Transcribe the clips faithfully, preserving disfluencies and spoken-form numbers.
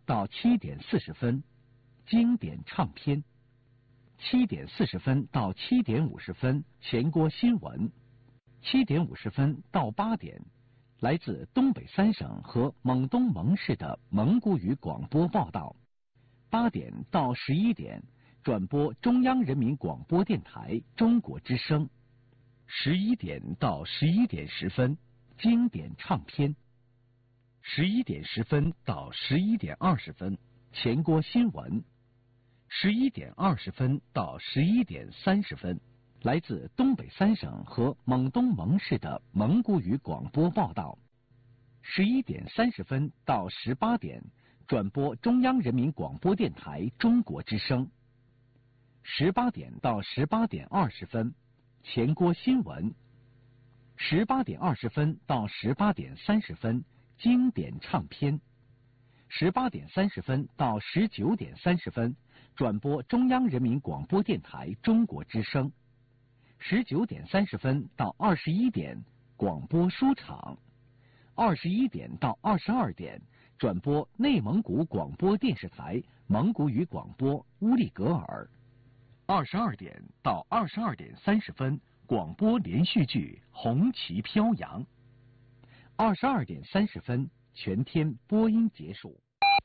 到七点四十分，经典唱片；七点四十分到七点五十分，全国新闻；七点五十分到八点，来自东北三省和蒙东蒙市的蒙古语广播报道；八点到十一点，转播中央人民广播电台中国之声；十一点到十一点十分，经典唱片；十一点十分到十一点二十分，全国新闻；十一点二十分到十一点三十分，来自东北三省和蒙东蒙市的蒙古语广播报道；十一点三十分到十八点，转播中央人民广播电台中国之声；十八点到十八点二十分，全国新闻；十八点二十分到十八点三十分，经典唱片；十八点三十分到十九点三十分，转播中央人民广播电台中国之声；十九点三十分到二十一点，广播书场；二十一点到二十二点，转播内蒙古广播电视台蒙古语广播乌力格尔；二十二点到二十二点三十分，广播连续剧《红旗飘扬》；二十二点三十分，全天播音结束。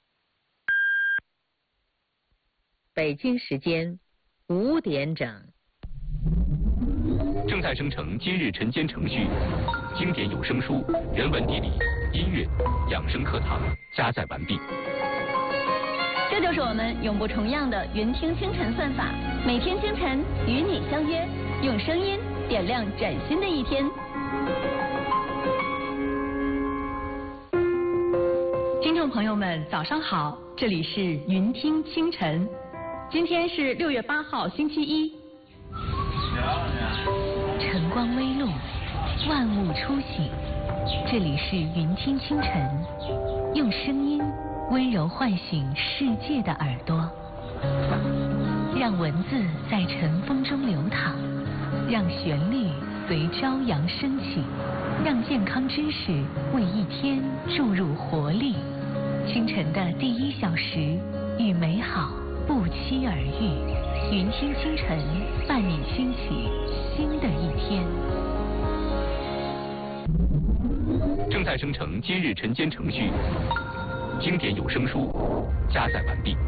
北京时间五点整。 正在生成今日晨间程序，经典有声书、人文地理、音乐、养生课堂加载完毕。 这就是我们永不重样的云听清晨算法，每天清晨与你相约，用声音点亮崭新的一天。听众朋友们，早上好，这里是云听清晨，今天是六月八号，星期一。 晨光微露，万物初醒，这里是云听清晨，用声音温柔唤醒世界的耳朵，让文字在晨风中流淌，让旋律随朝阳升起，让健康知识为一天注入活力。清晨的第一小时，与美好不期而遇，云听清晨，伴你兴起新的一天。 正在生成今日晨间程序，经典有声书加载完毕。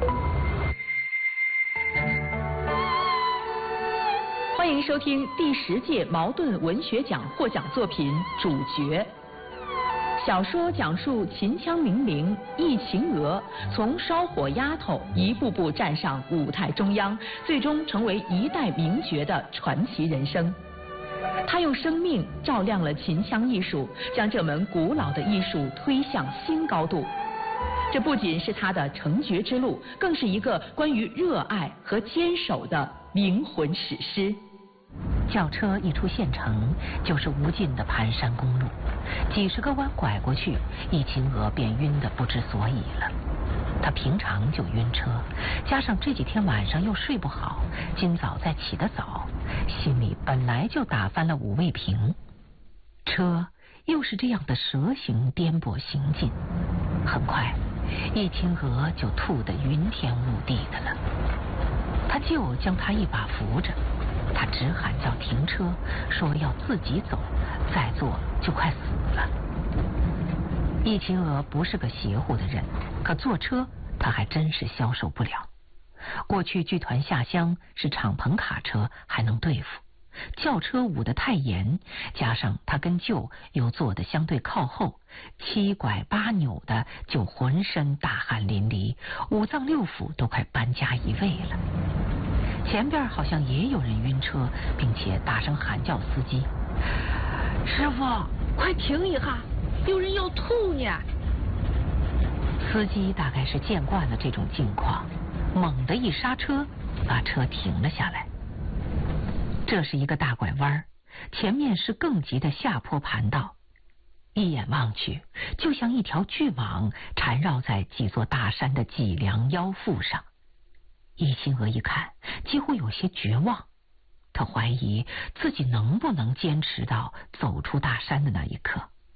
欢迎收听第十届茅盾文学奖获奖作品《主角》。小说讲述秦腔名伶易秦娥从烧火丫头一步步站上舞台中央，最终成为一代名角的传奇人生。她用生命照亮了秦腔艺术，将这门古老的艺术推向新高度。这不仅是她的成角之路，更是一个关于热爱和坚守的灵魂史诗。 轿车一出县城，就是无尽的盘山公路，几十个弯拐过去，易秦娥便晕得不知所以了。她平常就晕车，加上这几天晚上又睡不好，今早再起得早，心里本来就打翻了五味瓶。车又是这样的蛇形颠簸行进，很快易秦娥就吐得云天雾地的了。他舅将她一把扶着，他直喊叫停车，说要自己走，再坐就快死了。易秦娥不是个邪乎的人，可坐车他还真是消受不了。过去剧团下乡是敞篷卡车还能对付，轿车捂得太严，加上他跟舅又坐得相对靠后，七拐八扭的就浑身大汗淋漓，五脏六腑都快搬家移位了。前边好像也有人晕车，并且大声喊叫司机：“师傅，快停一下，有人要吐呢！”司机大概是见惯了这种境况，猛地一刹车，把车停了下来。这是一个大拐弯，前面是更急的下坡盘道，一眼望去，就像一条巨蟒缠绕在几座大山的脊梁腰腹上。易秦娥一看，几乎有些绝望，她怀疑自己能不能坚持到走出大山的那一刻。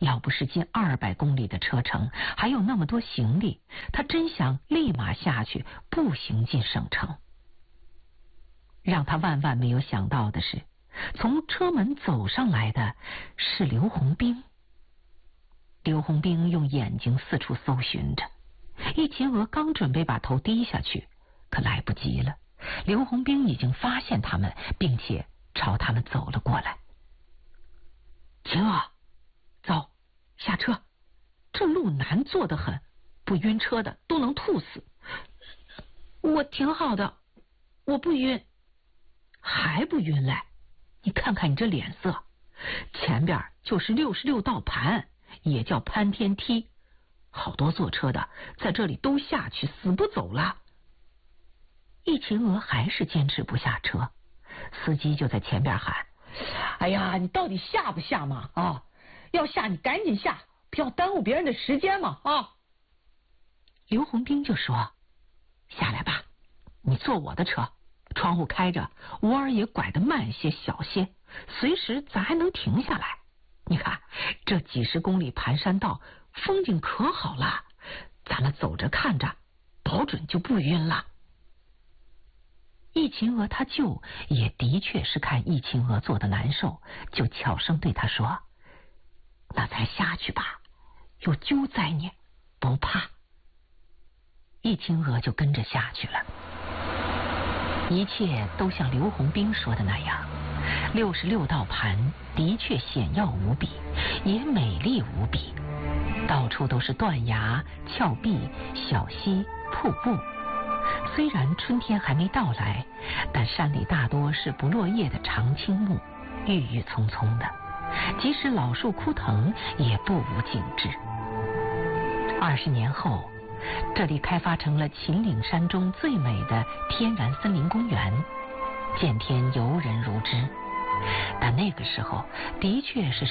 要不是近二百公里的车程，还有那么多行李，他真想立马下去步行进省城。让他万万没有想到的是，从车门走上来的是刘洪兵。刘洪兵用眼睛四处搜寻着，易秦娥刚准备把头低下去，可来不及了。刘洪兵已经发现他们，并且朝他们走了过来。秦娥，走，下车，这路难坐得很，不晕车的都能吐死。我挺好的，我不晕。还不晕嘞？你看看你这脸色，前边就是六十六道盘，也叫潘天梯，好多坐车的在这里都下去，死不走了。易秦娥还是坚持不下车，司机就在前边喊：哎呀，你到底下不下嘛？啊，要下你赶紧下，不要耽误别人的时间嘛！啊！刘洪兵就说：下来吧，你坐我的车，窗户开着，吴二爷拐得慢些小些，随时咱还能停下来。你看这几十公里盘山道，风景可好了，咱们走着看着，保准就不晕了。易秦娥他舅也的确是看易秦娥坐得难受，就悄声对他说：那咱下去吧，有救在你，不怕。易秦娥就跟着下去了。一切都像刘洪兵说的那样，六十六道盘的确险要无比，也美丽无比，到处都是断崖、峭壁、小溪、瀑布。虽然春天还没到来，但山里大多是不落叶的长青木，郁郁葱葱的，即使老树枯藤也不无景致。二十年后，这里开发成了秦岭山中最美的天然森林公园，见天游人如织。但那个时候的确是